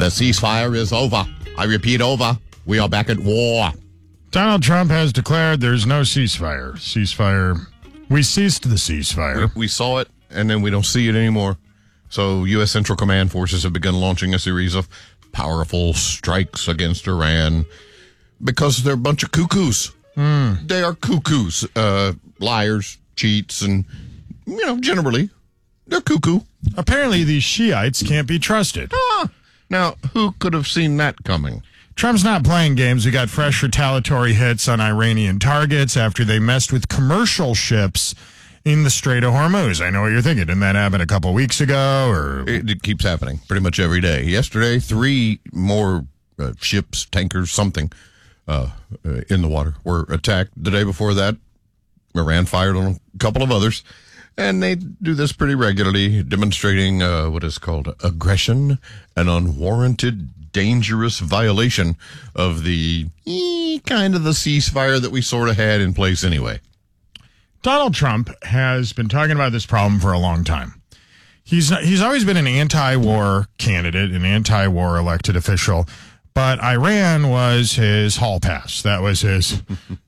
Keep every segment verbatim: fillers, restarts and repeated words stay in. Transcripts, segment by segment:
The ceasefire is over. I repeat, over. We are back at war. Donald Trump has declared there's no ceasefire. Ceasefire. We ceased the ceasefire. We, we saw it, and then we don't see it anymore. So U S. Central Command forces have begun launching a series of powerful strikes against Iran because they're a bunch of cuckoos. Mm. They are cuckoos, uh, liars, cheats, and, you know, generally, they're cuckoo. Apparently, these Shiites can't be trusted. Ah, now, who could have seen that coming? Trump's not playing games. We got fresh retaliatory hits on Iranian targets after they messed with commercial ships in the Strait of Hormuz. I know what you're thinking. Didn't that happen a couple weeks ago? Or It, it keeps happening pretty much every day. Yesterday, three more uh, ships, tankers, something, uh, uh, in the water were attacked. The day before that, Iran fired on a couple of others. And they do this pretty regularly, demonstrating uh, what is called aggression and unwarranted, dangerous violation of the eh, kind of the ceasefire that we sort of had in place anyway. Donald Trump has been talking about this problem for a long time. He's he's always been an anti-war candidate, an anti-war elected official, but Iran was his hall pass. That was his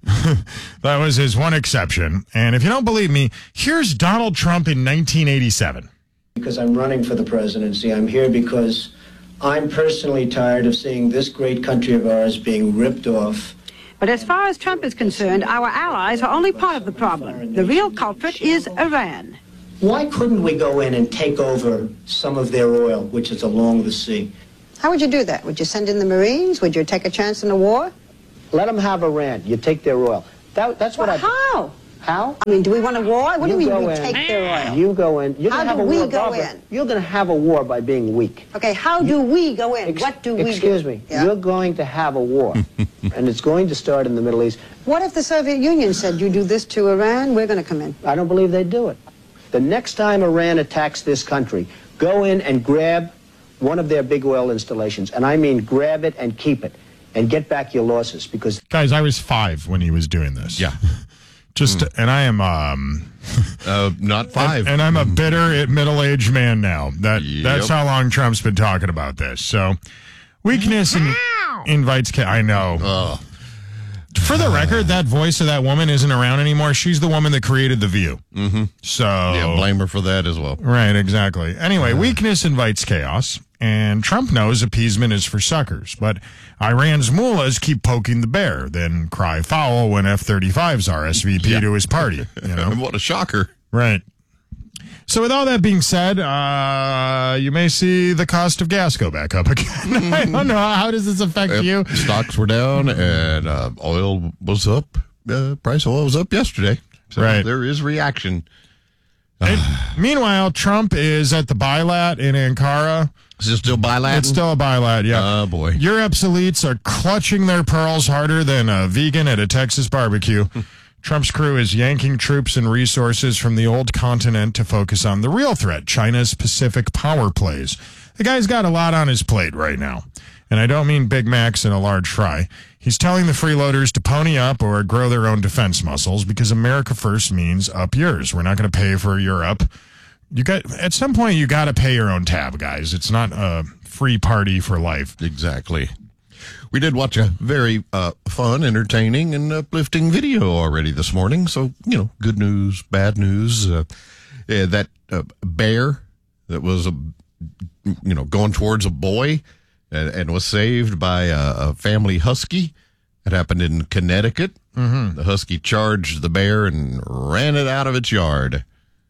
that was his one exception. And if you don't believe me, here's Donald Trump in nineteen eighty-seven. Because I'm running for the presidency, I'm here because I'm personally tired of seeing this great country of ours being ripped off. But as far as Trump is concerned, our allies are only part of the problem. The real culprit is Iran. Why couldn't we go in and take over some of their oil, which is along the sea? How would you do that? Would you send in the Marines? Would you take a chance in a war? Let them have Iran. You take their oil. That, that's what well, I... How? How? I mean, do we want a war? What you do we mean we in, take their oil? You go in. You're How gonna have do a we war, go Barbara. in? You're going to have a war by being weak. Okay, how do we go in? Ex- what do we excuse do? me. Yeah. You're going to have a war, and it's going to start in the Middle East. What if the Soviet Union said, you do this to Iran, we're going to come in? I don't believe they'd do it. The next time Iran attacks this country, go in and grab one of their big oil installations, and I mean grab it and keep it, and get back your losses, because... Guys, I was five when he was doing this. Yeah. Just, mm. and I am, um... uh, not five. And, and I'm a bitter middle-aged man now. That yep. That's how long Trump's been talking about this. So, weakness in, invites... Ca- I know. Oh. For the record, that voice of that woman isn't around anymore. She's the woman that created The View. Mm-hmm. So... Yeah, blame her for that as well. Right, exactly. Anyway, weakness invites chaos, and Trump knows appeasement is for suckers. But Iran's mullahs keep poking the bear, then cry foul when F thirty-fives R S V P yeah. to his party. You know? What a shocker. Right. So with all that being said, uh, you may see the cost of gas go back up again. I don't know. How does this affect yep. you? Stocks were down and uh, oil was up. Uh, price of oil was up yesterday. So right. there is reaction. And, meanwhile, Trump is at the Bilat in Ankara. Is it still Bilat? It's still a Bilat, yeah. Oh, boy. Europe's elites are clutching their pearls harder than a vegan at a Texas barbecue. Trump's crew is yanking troops and resources from the old continent to focus on the real threat, China's Pacific power plays. The guy's got a lot on his plate right now. And I don't mean Big Macs and a large fry. He's telling the freeloaders to pony up or grow their own defense muscles because America first means up yours. We're not going to pay for Europe. You got at some point you got to pay your own tab, guys. It's not a free party for life. Exactly. We did watch a very uh, fun, entertaining, and uplifting video already this morning. So, you know, good news, bad news. Uh, yeah, that uh, bear that was, a, you know, going towards a boy and, and was saved by a, a family husky. It happened in Connecticut. Mm-hmm. The husky charged the bear and ran it out of its yard.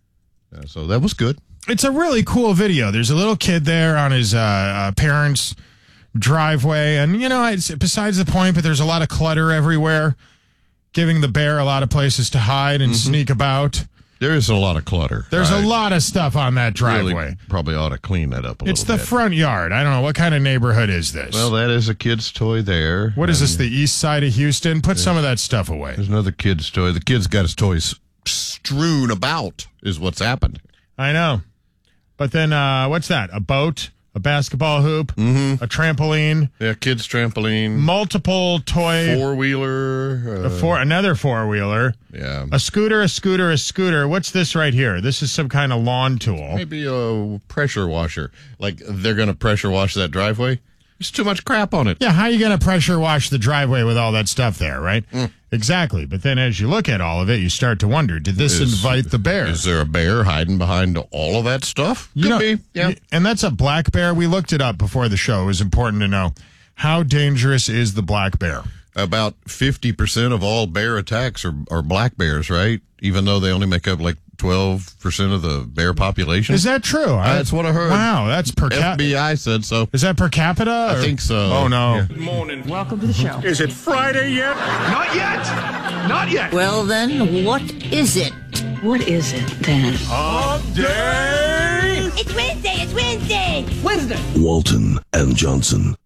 Uh, so that was good. It's a really cool video. There's a little kid there on his uh, uh, parents' driveway, and you know, it's besides the point, but there's a lot of clutter everywhere, giving the bear a lot of places to hide and mm-hmm. sneak about. There is a lot of clutter. There's I a lot of stuff on that driveway. Really probably ought to clean that up a it's little bit. It's the front yard. I don't know. What kind of neighborhood is this? Well, that is a kid's toy there. What is this, the east side of Houston? Put some of that stuff away. There's another kid's toy. The kid's got his toys strewn about is what's happened. I know. But then, uh, what's that? A boat? A basketball hoop, mm-hmm. a trampoline, yeah, kids trampoline, multiple toy four wheeler, uh, a four, another four wheeler, yeah, a scooter, a scooter, a scooter. What's this right here? This is some kind of lawn tool. Maybe a pressure washer. Like they're going to pressure wash that driveway. There's too much crap on it. Yeah, how are you going to pressure wash the driveway with all that stuff there, right? Mm. Exactly. But then as you look at all of it, you start to wonder, did this is, invite the bear? Is there a bear hiding behind all of that stuff? You Could know, be, yeah. And that's a black bear. We looked it up before the show. It was important to know. How dangerous is the black bear? About fifty percent of all bear attacks are, are black bears, right? Even though they only make up like twelve percent of the bear population. Is that true? Uh, that's what I heard. Wow, that's per capita. F B I said so. Is that per capita? I or? think so. Oh, no. Yeah. Good morning. Welcome to the show. Is it Friday yet? Not yet. Not yet. Well, then, what is it? What is it, then? Hump day. It's Wednesday. It's Wednesday. Wednesday. Walton and Johnson.